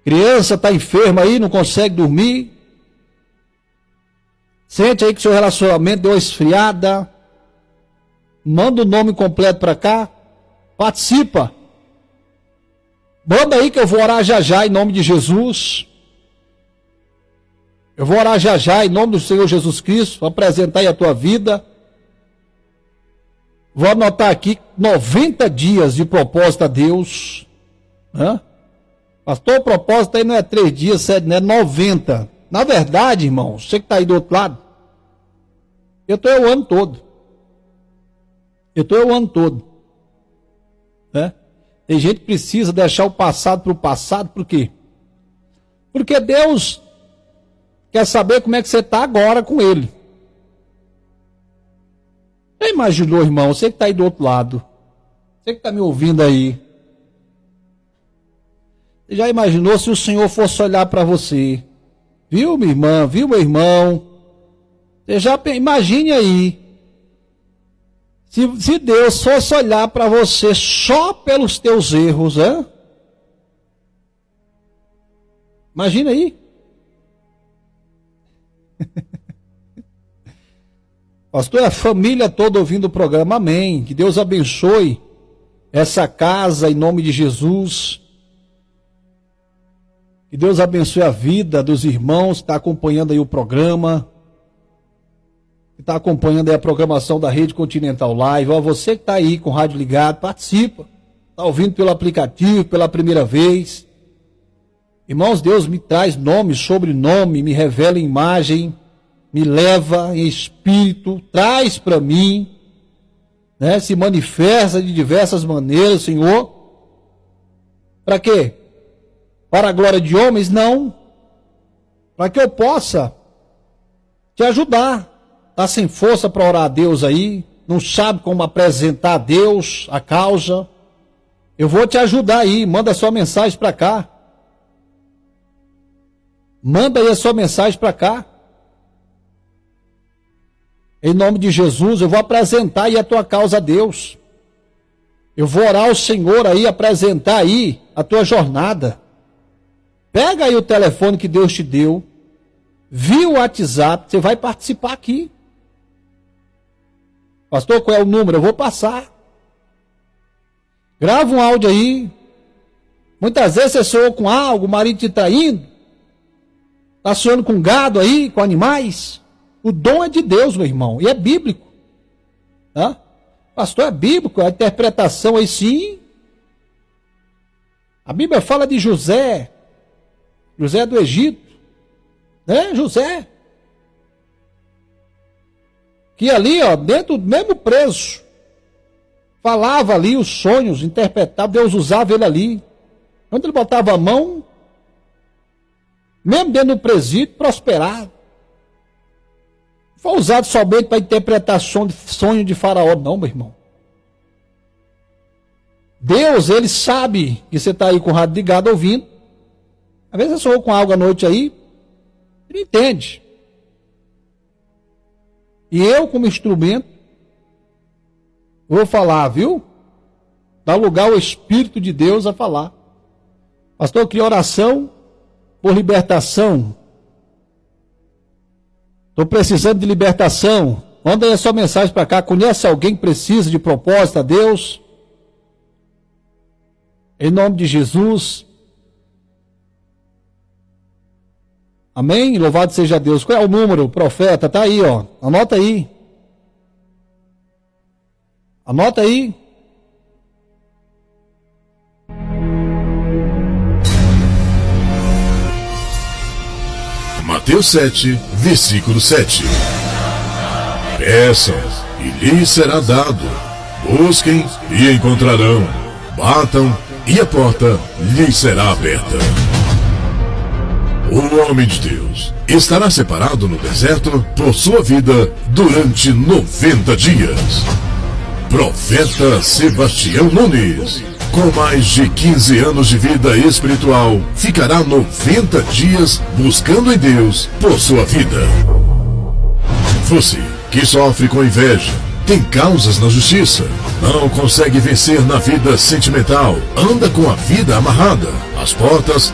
Criança está enferma aí, não consegue dormir. Sente aí que seu relacionamento deu uma esfriada. Manda o nome completo para cá. Participa. Manda aí que eu vou orar já já em nome de Jesus. Eu vou orar já já em nome do Senhor Jesus Cristo. Vou apresentar aí a tua vida. Vou anotar aqui 90 dias de propósito a Deus. Pastor, o propósito aí não é 3 dias, 7, não é 90. Na verdade, irmão, você que está aí do outro lado, eu estou o ano todo. Tem gente que precisa deixar o passado para o passado, por quê? Porque Deus quer saber como é que você está agora com Ele. Já imaginou, irmão, você que está aí do outro lado, você que está me ouvindo aí, você já imaginou se o Senhor fosse olhar para você? Viu, minha irmã? Viu, meu irmão? Você já imagine aí. Se Deus fosse olhar para você só pelos teus erros, Imagina aí. Pastor, a família toda ouvindo o programa, amém. Que Deus abençoe essa casa em nome de Jesus. Que Deus abençoe a vida dos irmãos que estão acompanhando aí o programa. Que está acompanhando aí a programação da Rede Continental Live. Ó, você que está aí com o rádio ligado, participa. Está ouvindo pelo aplicativo, pela primeira vez. Irmãos, Deus me traz nome, sobrenome, me revela imagem, me leva em espírito, traz para mim, se manifesta de diversas maneiras, Senhor. Para quê? Para a glória de homens? Não. Para que eu possa te ajudar. Está sem força para orar a Deus aí, não sabe como apresentar a Deus a causa. Eu vou te ajudar aí, manda sua mensagem para cá. Manda aí a sua mensagem para cá. Em nome de Jesus, eu vou apresentar aí a tua causa a Deus. Eu vou orar ao Senhor aí, apresentar aí a tua jornada. Pega aí o telefone que Deus te deu, via o WhatsApp, você vai participar aqui. Pastor, qual é o número? Eu vou passar. Grava um áudio aí. Muitas vezes você sonhou com algo, o marido te traindo. Está sonhando com gado aí, com animais. O dom é de Deus, meu irmão, e é bíblico. Pastor, é bíblico, a interpretação aí sim. A Bíblia fala de José do Egito, José. Que ali, dentro do mesmo preso, falava ali os sonhos, interpretava, Deus usava ele ali. Quando ele botava a mão, mesmo dentro do presídio, prosperava. Não foi usado somente para interpretar sonho de Faraó, não, meu irmão. Deus, ele sabe que você está aí com o rádio ligado ouvindo. Às vezes você sonhou com algo à noite aí, ele entende. E eu, como instrumento, vou falar, viu? Dá lugar ao Espírito de Deus a falar. Pastor, eu queria oração por libertação. Estou precisando de libertação. Manda aí a sua mensagem para cá. Conhece alguém que precisa de propósito a Deus? Em nome de Jesus. Amém? Louvado seja Deus. Qual é o número, profeta? Está aí, ó. Anota aí. Anota aí. Mateus 7, versículo 7. Peçam, e lhes será dado. Busquem, e encontrarão. Batam, e a porta lhes será aberta. O homem de Deus estará separado no deserto por sua vida durante 90 dias. Profeta Sebastião Nunes, com mais de 15 anos de vida espiritual, ficará 90 dias buscando em Deus por sua vida. Você que sofre com inveja, tem causas na justiça, não consegue vencer na vida sentimental, anda com a vida amarrada, as portas